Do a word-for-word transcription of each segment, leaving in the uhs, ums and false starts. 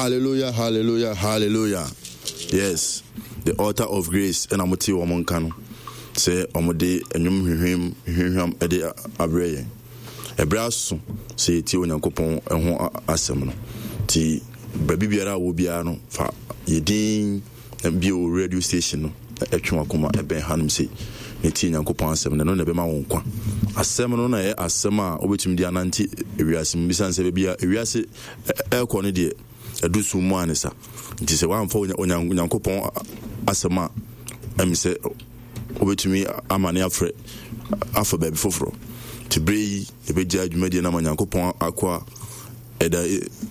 Hallelujah, hallelujah, hallelujah. Yes, the altar of grace. And I'm tell you, woman can say, Omode, and you him, him, a day abre. A brass say, Tiu and Copon, and who assemble. Ti, baby Biara will be ano for Yedin and Bio radio station. A Chumakuma, a Ben Hanum say, Nitin and Copon seven, and no never my own. A seven a summer, which in the anti areas, Miss Ansabia, areas, air quantity. Do some one, sir. It is a one for Yankopon Asama. I'm say, over to me, I'm an alphabet alphabet before. To be a big judge, Mediana Yankopon Aqua, Eda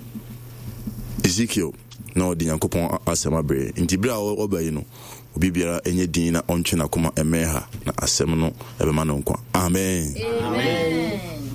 Ezekiel, no, the Yankopon Asama Bray. In Tibra or Obayino, Bibia, any Dina on Chinakuma and Meha, a seminal, every man on. Amen. Amen.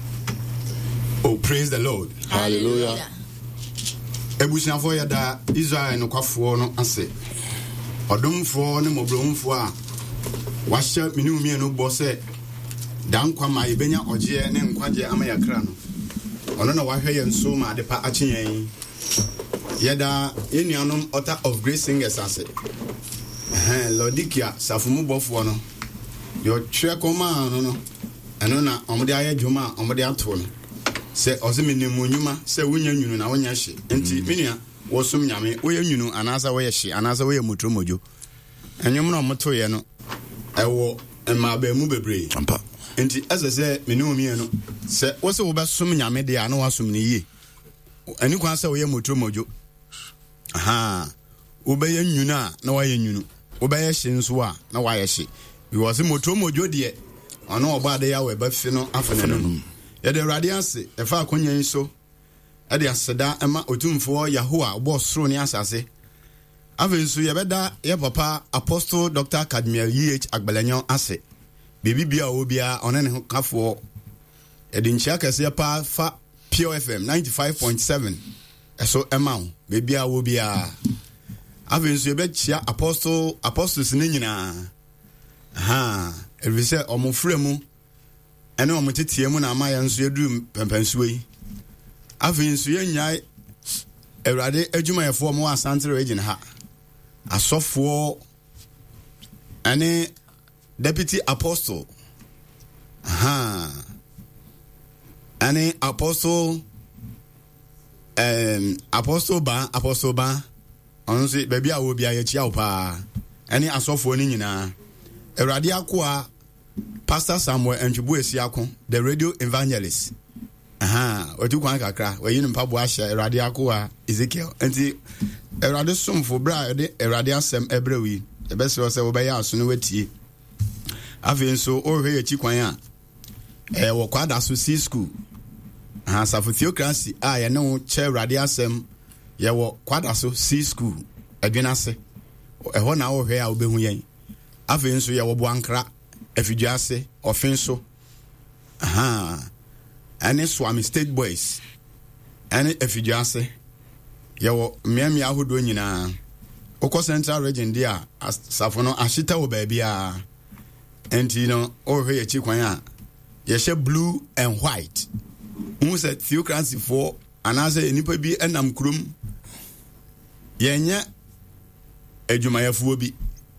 Oh, praise the Lord. Hallelujah. Ebusiafo ya da Israel no kwafo no ase odomfo ne mobromfo a wahye menu mienu bo se dan kwama ibenya oje ne nkwaje amayakra no ono na wahwe ye nso ma de pa akyenyen ya da enuanom altar of grace singers ase eh lodikia safumu bofo no yo twe koma no no eno na omde aye dwuma omde ato no se ozime ne munyuma se wonya nwunu na wonya hye enti menua wosum nyame woya nwunu anasa woya hye anasa woya mutromojo enwum na omoto ye no ewo ema ba mu bebre ampa enti asese menum ye no se wose wo besum nyame de ana wasum ne yie ani kwa se woya mutromojo aha wo be ye nwunu a na woya nwunu wo be ye hye nso a na woya hye wo se mutromojo de ono oba de ya we ba fi no afenenu ya de radiance efa akonya nso e de aseda ema otumfo Yahowa obo soro ni asase avensu ye beda ye papa apostle Doctor Academia E H Agbalanyo ase bibi bia obia one ne kafo e de nchia kase pa fa Pure F M ninety-five point seven eso ema o bibia obia avensu ye be chia apostle apostles ne nyina ha evise omofremu ene omotetie mu na amaya nso yeduru pempensuwe yi afi nso yenya Ewrade adwumayefo mo Asante region ha asofo ene deputy apostle aha ene apostle um apostle ba apostle ba onse baby a wo bia ye chia opa ene asofo ni nyina Ewrade akoa Pastor Samuel Entwibu Esiakon, the radio evangelist. Aha, otu kwan kakra, we yin mpabo ahye Ewrade akoa Ezekiel. Enti Ewrade somfo bra de Ewrade asem ebrewi. E be se wo be ya aso no watie. Afi nso o hwe echi kwan a eh wo kwada so C school. Aha, Safo Theocracy a ye ne wo che Ewrade asem ye wo kwada so C school. Adwenase. E ho na wo hwe a wo behu yen. Afi nso ye wo bo ankra efidiase offenso aha ane Swami State Boys ane efidiase yawo miami ahodo nyina okọ Central Region dia safo no ahita wo ba bia enti no o hwe ye chikwan a ye hye blue and white mu se Theocracy for anase enipa bi enam krum yenye adwumayefo bi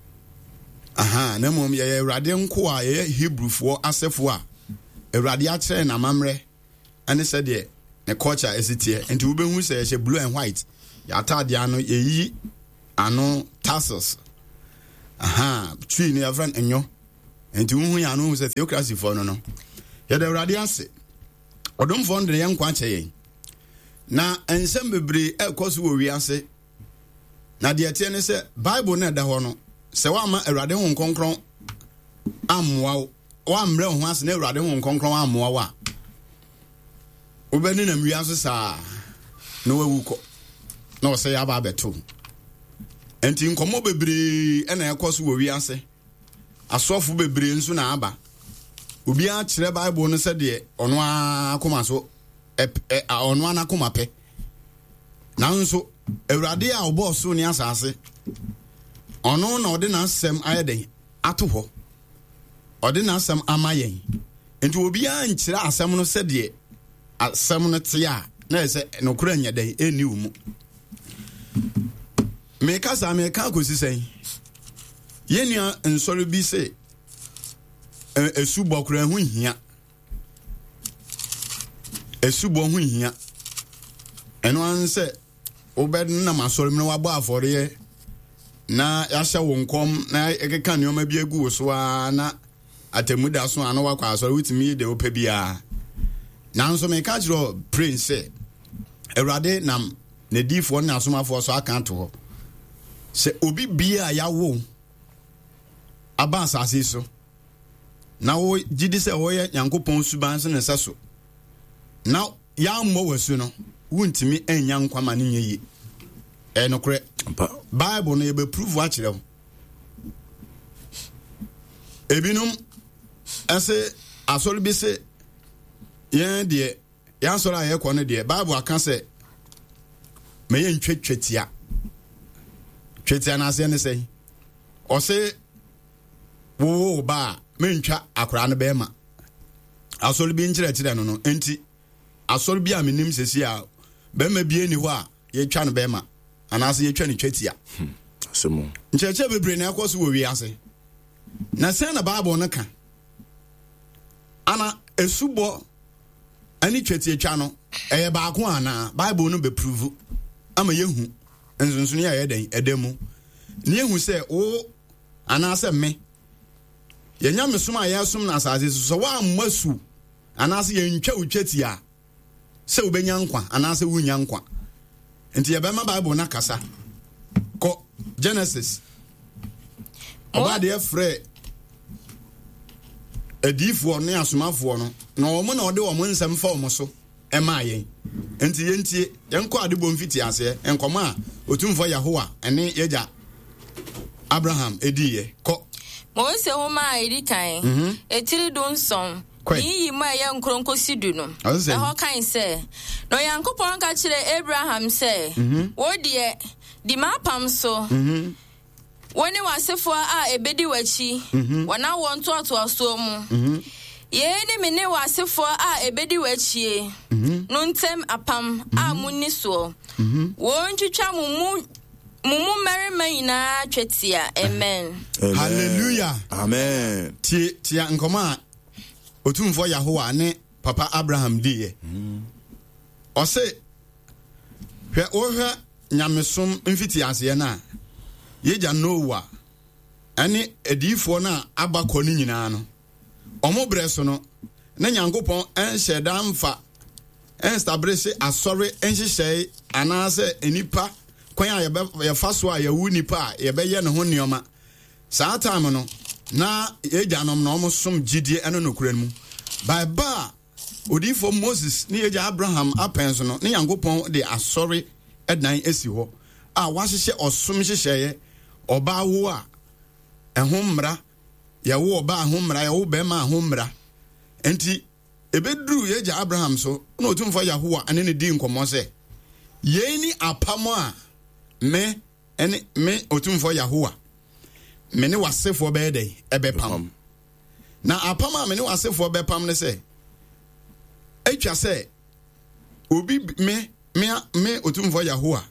aha na mom ye Ewrade nko a ye Hebrew fo asefo a Ewrade a kire na mamre ane se de ne culture esitie enti wo behu se ye blue and white ya atade ano ye yi ano tassels aha tree ne avran enyo enti wo hu ya no se Theocracy fo no no ye de Ewrade ase odom fo ndre ye nkwa che ye na ensem bebre ekoso wo wi ase na de tie ne se Bible na da ho no se wa ma Ewrade hu nkonkron amwa wa mre hu ase na Ewrade hu nkonkron amwa wa obeni na mwiase sa no wawuko na o se ya ba beto enti nkomo bebre e na ekoso wo wi ase asofo bebre nso na aba obi a kire Bible no se de ono akoma so e ono anakoma pe na nso Ewrade a obo so ni asase ono na ode na asem ayeden ato ho ode na asem amayen enti obi a nkire asem no se de asem no te a na ese no kura nya den eni umu me kasa me kan ko sisen yenia nsori bi se esu bokura hu hia esu bo hu hia eno an se obed na masori me wa ba afore ye na yahye wo nkom na ekeka neoma bi agu so a na atemuda so ana wakwa asori witimi de opa bia na nso me ka jiro prince Erade nam ne difo na asomafo so aka to ho se obi bia ya wo aba asase so na wo gidi se wo ye Nyankopɔn suban se ne saso na ya mmɔ wasu no wuntimi anya nkwama ne nyeyi e no kore Bible no ye be prove wa kire ho ebinum ase asori bi se yen de yan soro aye ko ne de Bible aka se me yen twetwetia twetia na ase ne sei o se wo ba me ntwa akora ne be ma asori bi nkire kire no no enti asori bi a menim sesi a be ma bi eni ho a ye twa ne be ma ana ase ye twa ne twetia asemo ncheche bebre na akoso wo wi ase na se na Bible no ka ana esubo ani twetie twa no eye ba ko ana Bible no be prove ama yehu nsonso ya ye den edemu ne yehu se o ana se me ye nya mesom a ye som na asase so wa ammasu ana se ye ntwa utwetia se obenya nkwa ana se wunya nkwa enti ye be ma Bible na kasa ko Genesis oba de frɛ edifo ne asomafo no na omo na ode omo nsɛm fa omo so e ma yen enti yentie yenko ade bom fiti ase enkomo a otumfo Yahowa ene yeja Abraham ediye ko mo se ho ma edi kan etiri don son yi ma ye nkronko sidu no e ho kan se no Yankopɔn ka kire Abraham se wo de di mapam so woni wasefo a ebedi wachi wana wonto ato aso mu ye ni me ne wasefo a ebedi wachi no ntem apam a munni so won twitwa mumu mumu merima ina twetia amen hallelujah amen tie tie nkoma otumfo Yahowa ne papa Abraham diye o se hwe o hwe nyamesom mfiti ase na yeja Noah ane edifo na abakọ ni nyina no omo breso no na Nyankopɔn enhyeda mfa establish asɔre enhyehyɛ anase enipa kwan a ye fa so a ye wu nipa a ye be ye ne ho nioma saa time no na yeja nom na omo som gidie eno nokura mu by ba odifo Moses ni yeja Abraham apenso no ne Nyankopɔn de asɔre edan esi hɔ a wahyehyɛ osom hyehyɛ oba wo a ehomra ya wo oba ahomra ya wo be ma ahomra enti ebedru yeja Abraham so na otumfo Yahowa ane ne di nkomo se ye ni apamo a me ene me otumfo Yahowa me ne wasefo be dey ebepam na apamo a me ne wasefo bepam ne se etwa se obi me me me otumfo Yahowa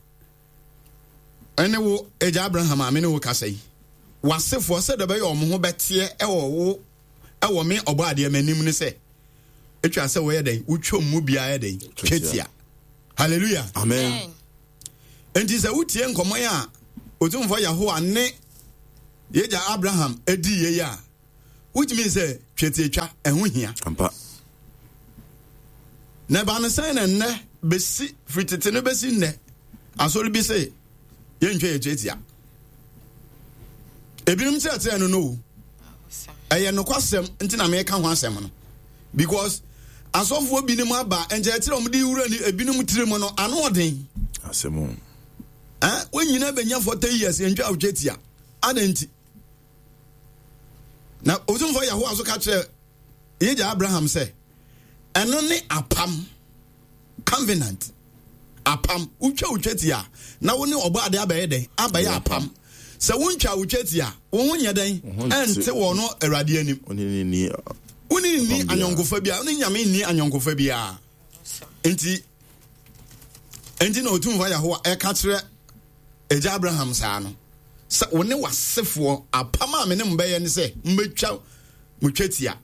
ene wo eja Abraham amene wo kasai wasefo se de be yo mo ho betie e wo wo e wo me obo ade manim ne se etwa se wo ye den utwom mu bia ye den twetia hallelujah amen enti se utie nkomo ya otumfo Yahowa ne yeja Abraham edi ye ya which means say twetietwa eho hia ampa na ba ne sen na ne besi fritete ne besi ne asori bi se yentwe yetia ebinum se ate no no eye no kwasem nti na me ka ho asem no because asofo bi ni mu aba enje tire om di wura ni ebinum tire mu no ano oden asemo eh wonyina benya forty years yentwa awchetia adanti na otumfo Yahowa so ka kire yeja Abraham se eno ne apam covenant apam utwa utwetia na woni oba ade abaye den abaye apam se wontwa utwetia wo ho nya den ente wo no Awurade anim oni ni woni ni anyonkofa bia woni nyame ni anyonkofa bia enti enti na otumfa Yahowa e ka kire Eja Abraham sa no sa wone wasefo apama me ne mbeye ne se mbetwa mutwetia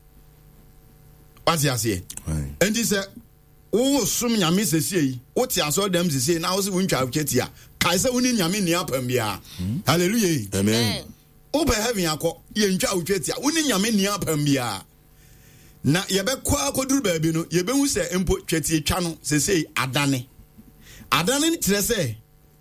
wati ase endi se wo sum nyame sese yi wo ti aso dem sese na wo se wuntwa mutwetia kai se woni nyame ni apam bia hallelujah amen wo be heaven akọ ye ntwa mutwetia woni nyame ni apam bia na yebekwa akoduru ba bi no yebehu se empo twetie twa no sese adane adane ni tire se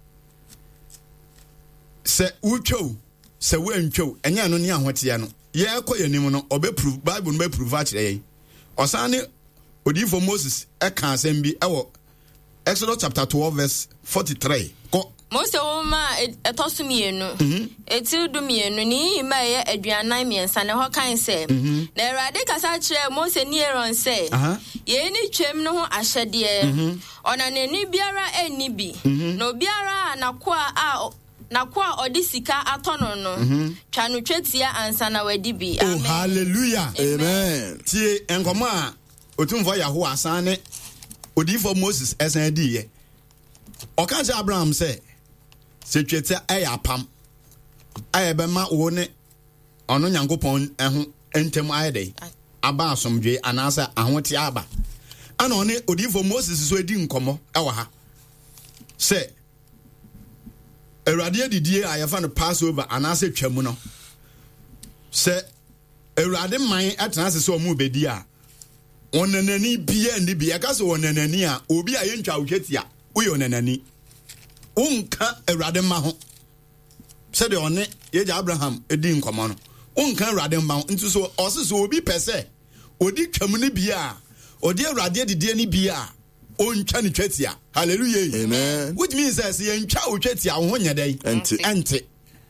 se ucho se wentwo enya no ne ahotia no ye ekọ yanim no obe prove bible no be prove a kire yen osane odifo Moses e kan asem bi ewo Exodus chapter twelve verse forty-three ko Mose woma etoso mienu eti du mienu ni ma ye aduanan miensa ne ho kan se na Awurade kasa kire Mose ni Aaron se ye ni twem no ho ahyede ona nani biara eni bi na obiara anakoa a nakwa odisika atono no twa no twetia ansa na wadi bi amen. Oh hallelujah amen tie enkomo a otumfo Yahoo asane odifo Moses esan di ye oka ja Abraham se se twetia eya pam ayebe ma wo ne ono Nyankopon eho entem ayede aba asomdwe anasa ahote aba ana one odifo Moses so edi nkomo ewa ha se Awurade didie ayafa no Passover anase twamu no se Awurade man atena se so mu bedi a onanani bia ndi bia ka so onanani a obi a yentwa wohwetia uye onanani unka Awurade ma ho se de one yeja Abraham edi nkomo no unka Awurade ma ho nti so ose so obi pese odi twamu ne bia odi Awurade didie ne bia on twa ne twetia hallelujah amen which means that ye ntwa o twetia wo nya dai ente ente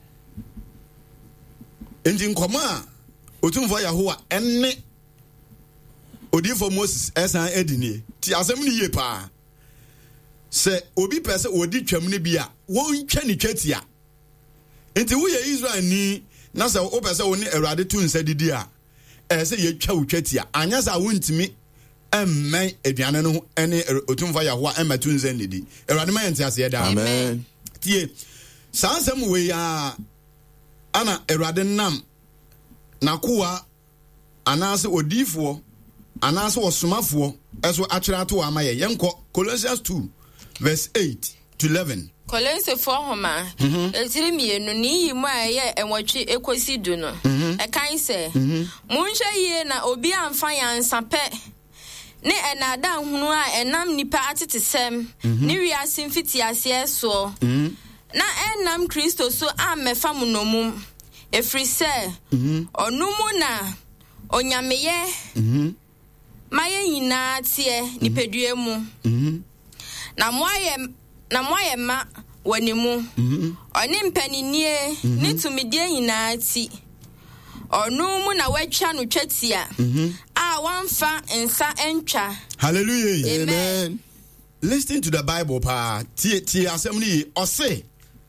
enti nkoma a otumfo Yahoo enne odifo Moses esan edini ti asem ni ye pa se obi pese odi twam ne bia wo ntwa ne twetia enti wo ye Israel ni na se o pese wo ne Awurade tu nsa didi a e se ye twa o twetia anya sa wo ntimi amen eduane no ene otumfa Yahoo ematu nzen didi Awurade ma yente ase da amen tie sansem we ya ana Awurade nam nakoa anase odifo anase osomafo eso akere ato amaye yenko Colossians two verse eight to eleven Colossians four homa etiri mienu ni yimu aye enwotwe ekosi du no e kan se munhwe yie na obi amfa yansape ne enada hunu a enam nipa atitesem ne wiase mfiti ase so na enam Kristo so amefa munomum efri se onumu na onyameye maye nyina tie nipadue mu na moaye na moaye ma wanimu oni mpaninie ni tumidie nyina ti onumu na watwa no twatia a wanfa ensa entwa hallelujah amen listen to the Bible pa tie tie asem ni ose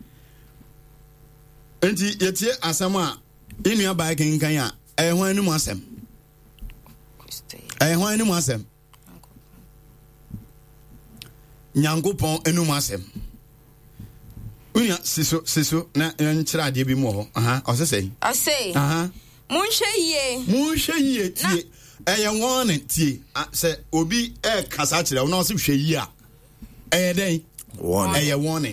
enti yetie asem a inua ba kenkan a ehwan anu asem ehwan anu asem Nyankopon anu asem unya siso siso na nkyira ade bi mu ho aha ose sei ose aha munhwe yie munhwe yie tie eye won tie se obi e kasa kire wo na ose hwe yie a eye den one eye won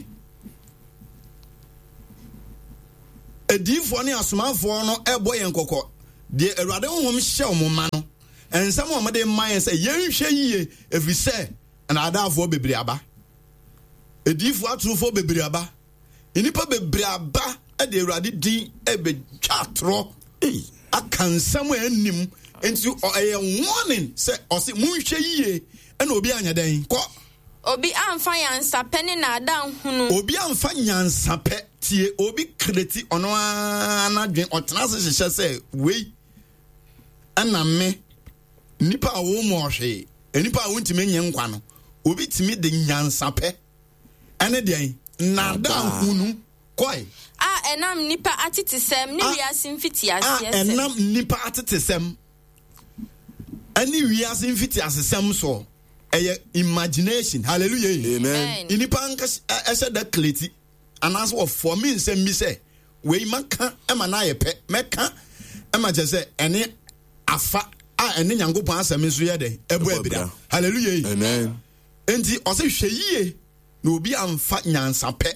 edifo ne asomafo no ebo yen kokko de Awurade honhom hye o moma no ensam o mede man se yenhwe yie efise na adafo bebre aba edifo atrofo bebre aba inipa bebre aba e de Awurade din e be twatro eh akansam anim enti eye warning se ose munhwe yie e na obi anya den ko obi amfa yansa pene na adan hunu obi amfa nyansa pe tie obi kreti ono anadwen otena se hye se wei ana me nipa wo mo hwe enipa wo ntime nye nkwa no obi timi de nyansa pe ene den na adan hunu koi a enam nipa atitesem ni wiase mfiti ase a enam nipa atitesem ani wiase mfiti asesem so eye imagination hallelujah amen inipa nka ese da kleti anaasɛ wɔfoɔ me nsɛm bi sɛ wei maka ɛma na ayɛ pɛ mɛka ɛma kyɛ sɛ ɛne afa a ɛne Nyankopɔn asɛm nso yɛ dɛ ɛbɔ abira hallelujah amen enti ɔsɛ hwɛ yie na obi amfa nyansa pɛ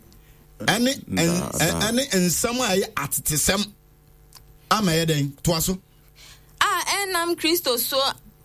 ɛne ɛne nsɛm a ɛyɛ atetesɛm ama yɛ dɛn toa so a ɛnam Kristo so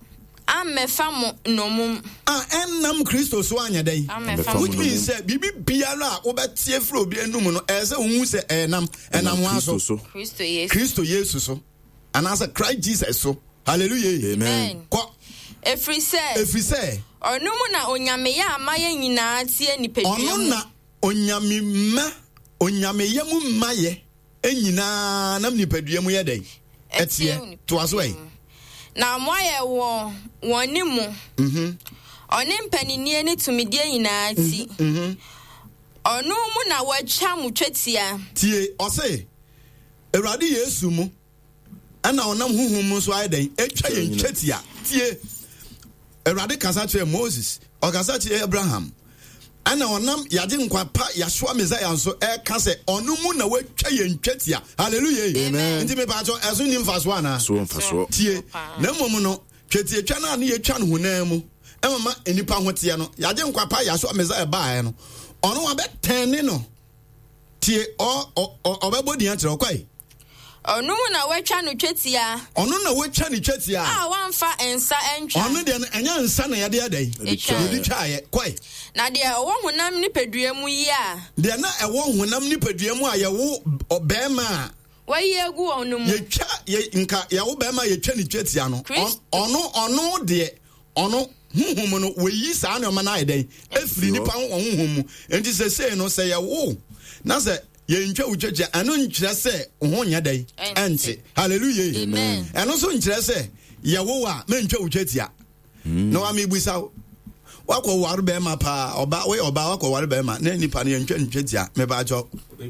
amefa mo nomum a ɛnam Kristo so anya dɛn which means sɛ bibi biara a wobɛtie firi obi anum no ɛsɛ wohu sɛ ɛnam ɛnam wa so Kristo Yesu Kristo Yesu so anaasɛ Christ Jesus so hallelujah amen kɔ efiri sɛ efiri sɛ ɔno mu na onyameyɛ ama yɛ nyinaa tie nipadua mu ɔno na onyamema onyameyɛ mu mmayɛ ɛnyinaa nam nipadua mu yɛ dɛn ɛteɛ toa so ɛ na moayɛ wɔ wɔne mu mhm ɔne mpanini ne tumidie nyinaa ti mhm ɔno mu na wɔatwa mo twetia tie ɔse Awurade Yesu mu ɛna ɔnam huhum mu nso ayɛ dɛn atwa yɛn twetia tie Awurade kasa kyerɛ Moses ɔkasa kyerɛ Abraham ɛna ɔnam yagye nkwa pa Yahshua Messiah nso ɛka sɛ ɔno mu na wɔatwa yɛn twetia hallelujah amen nti me pa kyɛ ɛso ni mfa so ana so mfa so tie na mmom no twetiatwa na ne yɛtwa no honam mu ɛmama enipa ho tie no yagye nkwa pa Yahshua Messiah bae no ɔno wabɛtɛne no tie ɔ ɔbɛbɔ dian kyerɛ ɔkwae ɔno mu na wɔatwa no twetia ɔno na wɔatwa ne twetia a wɔamfa nsa ɛntwa ɔno deɛ no ɛnyɛ nsa na yɛde adɛn yɛde twaeɛ kwae na deɛ ɔwɔ honam nipadua mu yi a deɛ na ɛwɔ honam nipadua mu a yɛwo ɔbɛrima a wɔyi egu ɔno mu yɛtwa yɛ nka yɛwo bɛrima a yɛtwa ne twetia no ɔno ɔno deɛ ɔno huhum no wɔyi saa nneɛma no ayɛ dɛn ɛfiri nipa ho honhom mu enti sɛ sei no sɛ yɛwo na sɛ yɛntwa wo twetwa ɛno nkyerɛ sɛ ho nyɛ dɛn ɛnte hallelujah amen ɛno nso nkyerɛ sɛ yɛwo a mentwa wo twetia na wa mebusa wo wakɔ ware bɛrima paa ɔba woyɛ ɔba wakɔ ware bɛrima na nipa no yɛntwa ne twetia mebaakyɛ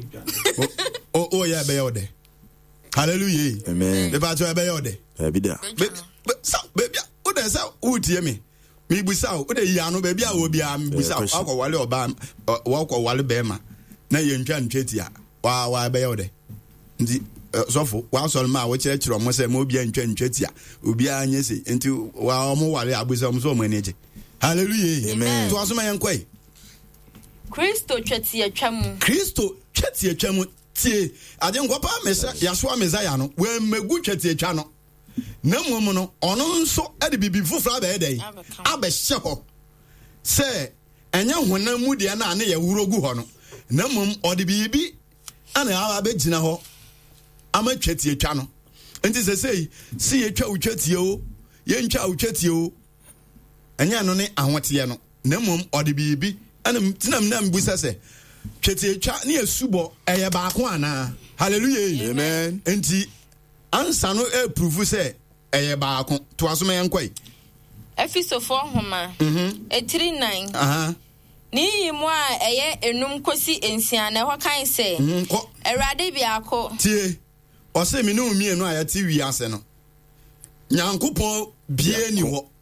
o o yɛ bɛyɛ wo dɛ hallelujah amen mebaakyɛ ɛbɛyɛ wo dɛ abida sa baby wo dɛ sɛ wotie me mebusa wo de yia no baby a wo bia mebusa wo wakɔ wale ɔba wakɔ wale bɛrima na yɛntwa ne twetia wa wa bɛyɛ wo dɛ nti sɔfo wa sɔre ma wo kyerɛkyerɛ mo sɛ mo bia ntwa ne twetia obi a nyɛ se nti wa mo wale abusa mo so mo ani gye hallelujah amen to asoma yɛn kwai Kristo twetia twa mu Kristo twetia twa mu tie ade nkɔpa mesa Yahshua Messiah no we megu twetia twa no na mmom no ɔno nso ɛde bibi foforo abɛyɛ dɛn abɛhyɛ hɔ sɛ ɛnyɛ honam mu deɛ na ne yɛ wuro gu hɔ no na mmom ɔde bibi ana aba bɛgyina hɔ ama twetia twa no enti sɛ sei si yɛtwa wo twetia o yɛntwa wo twetia o ɛnyɛ no ne ahoteɛ no na mmom ɔde bibi ana tinam na mbusa sɛ twetia twa ne yɛsubɔ ɛyɛ baako anaa hallelujah amen enti ansa no e prove sɛ ɛyɛ baako to asoma yɛn kwai Efisofo homa mhm etiri nine aha ni yimu a ɛyɛ enum kosi ensia na ɛhɔ kan sɛ mhm kɔ Awurade biako tie ɔsɛ me ne umienu a yɛte wi ase no Nyankopɔn bie ni hɔ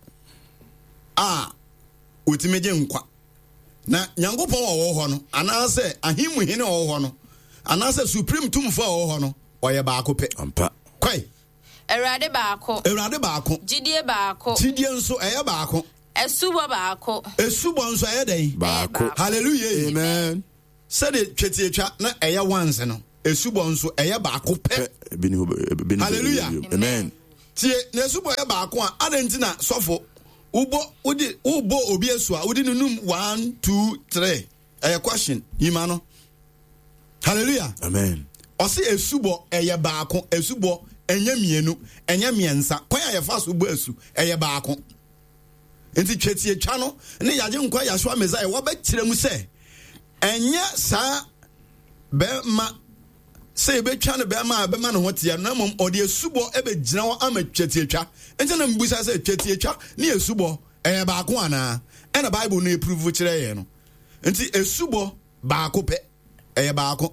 a otimegye nkwa na Nyankopɔn wɔ hɔ no anaasɛ ahimu hene wɔ hɔ no anaasɛ supreme tumfo wɔ hɔ no ɔyɛ baako pɛ ampa kwai Awurade baako Awurade baako Jidie baako Jidie nso ɛyɛ baako Esubo baako Esubo nso ɛyɛ dɛn baako hallelujah amen sɛde twetiatwa na ɛyɛ once no Esubo nso ɛyɛ baako pɛ hallelujah amen tie na esubo ɛyɛ baako a adanti na sɔfo ubo udi ubo obi esu a udi nunum one two three ɛyɛ question yima no hallelujah amen ɔse esubo ɛyɛ baako esubo ɛnyɛ mienu ɛnyɛ miensa kwan a yɛfa so bo esu ɛyɛ baako enti twetiatwa no ne yagye nkwa Yahshua Messiah wɔbɛkyerɛ mu sɛ ɛnyɛ saa bɛma sɛ ebetwa no bɛma bɛma no ho tia na mom ɔde esubo ebegyina hɔ ama twetiatwa enti na mbusa sɛ twetiatwa ne esubo ɛyɛ baako ana ɛna Bible no eprove kyerɛ yɛn no enti esubo baako pɛ ɛyɛ baako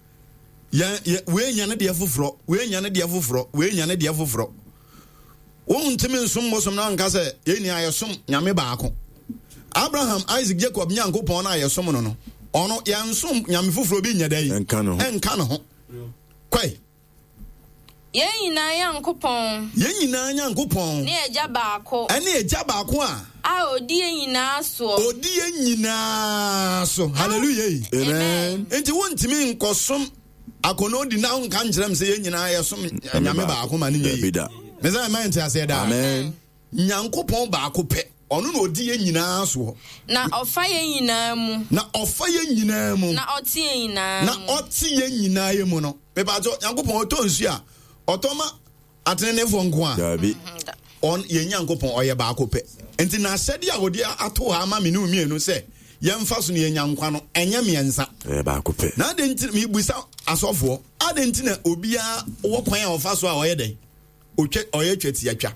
yɛ we nya ne deɛ foforo we nya ne deɛ foforo we nya ne deɛ foforo won ntimi nsom bosom na nka sɛ yɛni ayɛsom nyame baako Abraham Isaac Jacob Nyankopɔn na ayɛsom no no ono yansom nyame foforo bi nyedai enka no enka no ho kwai yen nyina yankopon yen nyina yankopon ne eja baako ene eja baako a a odi nyina so odi nyina so hallelujah amen enti wontimi nkosom akono di na nka nkyerem se yen nyina yesom nyame baako ma ne nyi me say mind say da amen nyankopon baako pe ono na odi nyina so na ofa yen nyina mu na ofa yen nyina mu na oti yen nyina na oti yen nyina ye mu no me ba jo nyankopon otonsu a otoma atenefo nko a dabi on yen nyankopon oye baako pe enti na asede a wodi ato ha ma me ne umienu se yemfa so ne yenyankwa no enye miensa eh baako pe na de enti me busa asofo ade enti na obia wo kwan a ofa so a oye den otwe oye tweti atwa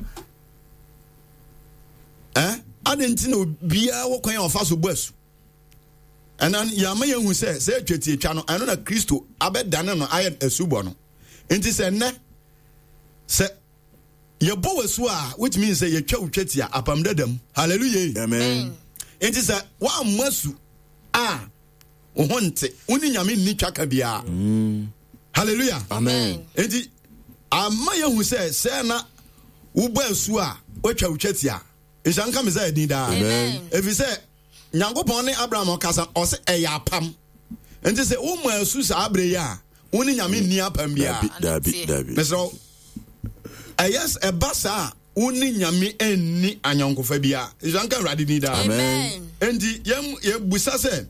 eh ade enti na obia wo kwan a ofa so buasu enan ya ma yehu se se tweti atwa no eno na Kristo abedane no aye asubo no enti se ne se ye bo wasu a which means say ye twa utweti a apam dadam hallelujah amen enti se wa masu a wo honte uni nyame ni twaka bia mm. hallelujah amen enti ama yehu se se na wo bo asu a wo twa utweti a nsanka me say din da amen efi se nyankopon ne Abraham okasa o se eya apam enti se wo mo asu sa abre ya uni nyame ni apam bia dabi dabi meso ayes ebasa uni nyame enni anyankofa bia nsanka radi ni da amen endi yem ye busa se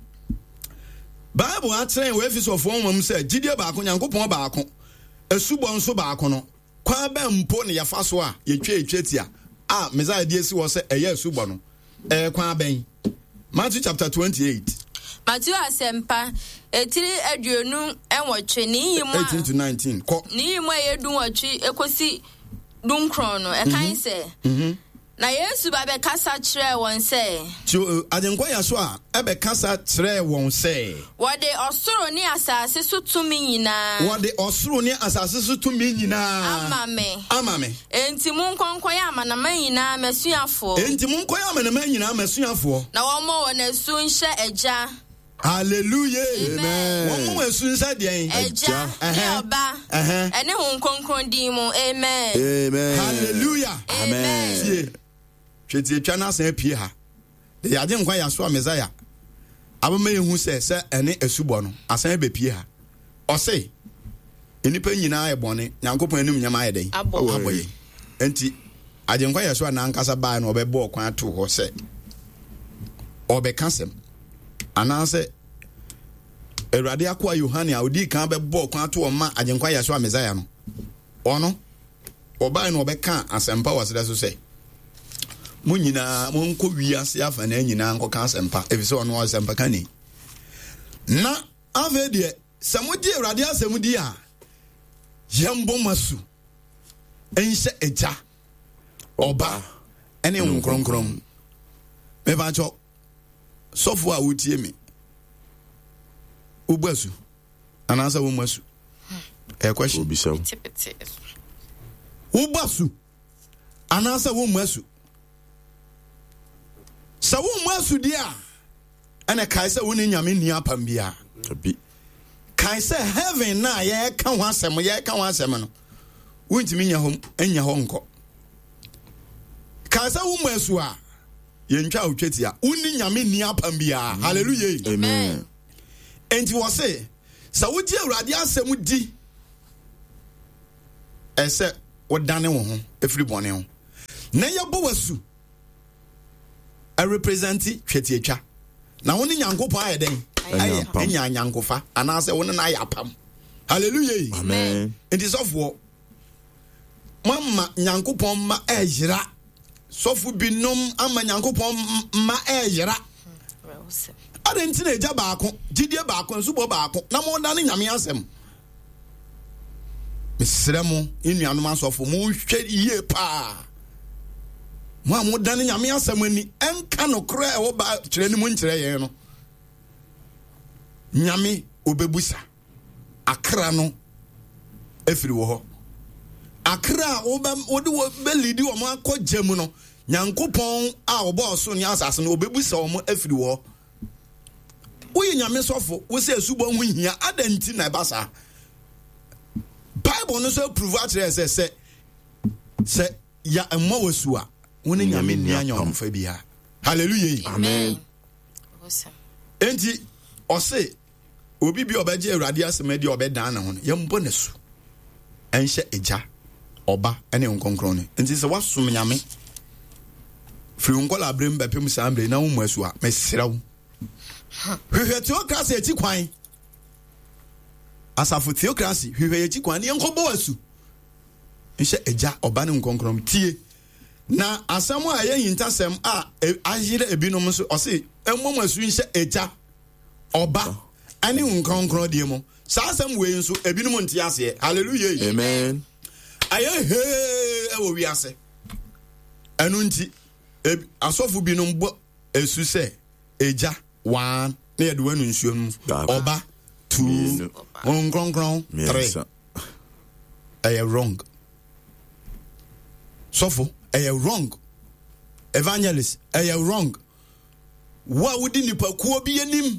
Bible atren we fi so fo won se gidie baako nyankopon baako asubon so baako no kwa ba mpo ne yafa so a ye twa etwetia a mezai die si wo se eye asubon no eh kwa ben Matthew chapter twenty-eight Matthew asempa etiri aduonu enwotwe ni yimu eighteen to nineteen ko ni yimu ayedun watwe ekosi dunkron no e kan se mhm na Yesu ba be kasa kire won se ti adenkwa ya so a e be kasa kire won se wode osoro ni asase so tumi nyina wode osoro ni asase so tumi nyina amame amame enti mun konkon ya manama nyina masuafo enti mun koya manama nyina masuafo na wo mo wona su nhye eja hallelujah amen wo mo esu nsa de eja e oba ene hun konkon di mu amen amen hallelujah amen tweti etwa na san apie ha de yade nkwa ya so a Messiah abama yehu se se ene asubo no asan be pie ha o se enipa nyina aye bone nyankopon anim nyama aye den aboye enti ade nkwa ya so na ankasa ba na obebo kwan ato ho se obekasem ananse Erade akwa Yohane a odi kan be bo kwan ato ma ade nkwa ya so a Messiah no ono oba na obeka asempa waseda so se mo nyina mo nko wiase afa na nyina nko ka asempa efise ono asempa kani na ave de samudi Erade asemudi a yembo masu ense eja oba ene nkronkron me ba cho sofo a wotie me ubasu anansa wo masu e question obisaw ubasu anansa wo masu sa wo masu dia ene kai se wo ni nyame ni apam bia abi kai se heaven na ye ka ho asem ye ka ho asem no wontimi nya ho enya ho nko kai se wo masu a ye ntwa otwetia wo ni nyame ni apam bia hallelujah amen enti wo se sa wo di Awurade asem di ese wo dane wo ho efiri bone ho na ye bo wasu a representi tweti etwa na wo ni nyankopon aye den aye enya nyankofa anase wo na ayapam hallelujah amen enti sofo mama nyankopon ma ejira sofu binom ama nyankopon ma ejira ade nti na eja baako gidie baako nsubo baako na mo dane nyame asem mesremo inuanom asofo mo hwe yie pa mo a mo dane nyame asem ani enka no kra e wo ba kire ni mo nkire yen no nyame obebusa akra no efiri wo ho akra wo ba wo de wo be lidi wo mo akogye mu no nyankopon a wo bo so ni asase no obebusa wo mo efiri wo we nyame sofo we say subo hu hia adanti na basa Bible no so prove actually say say say ya emma wasu a woni nyame ni anya on fa bia hallelujah amen awesome enti o say obi bi obaje awurade asema di obedan na ho yembo nesu enhye eja oba ene nkonkron ne enti se wasom nyame firi nkola brem bepem sambre na wo masu a mesrew hwehwe theocracy eti kwan asafo theocracy hwehwe eti kwan ne nkobo asu nhye eja oba ne nkonkron tie na asam a ye yintasem a ahire ebinom nso o se emmom asu nhye eja oba ane nkonkron die mo sa asam we nso ebinom ntia ase hallelujah amen aye he e wo wi ase anu nti asofo binom bo esu se eja one na ye de wanu nsuom oba two nkonkron three aye wrong sofo aye wrong evangelist aye wrong wa wudi nipa kuo bi anim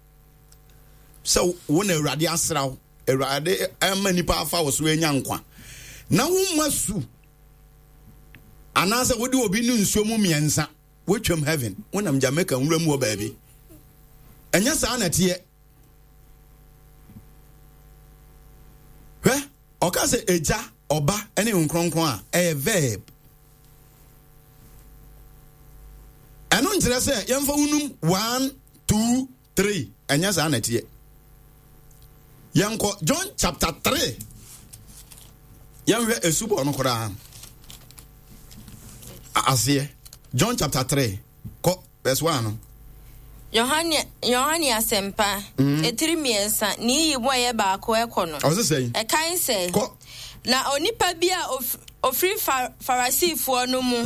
so wona awurade asraw awurade ama nipa afa wo so enya nkwa na wo masu anase wodi obi nu nsuo mu miensa wotwam heaven wona Jamaica nwura mu wo baabi enya saa na tie hwe oka se eja oba ene nkronkron a e verb eno nkyere se yemfa unum one two three enya saa na tie yanko John chapter three yanwe esubo no kora asie John chapter three ko verse one Yohane Yohane asempa etiri miensa ni yibo ye ba ko ekọ no o se sei e kan se ko na onipa bia ofri farasifo no mu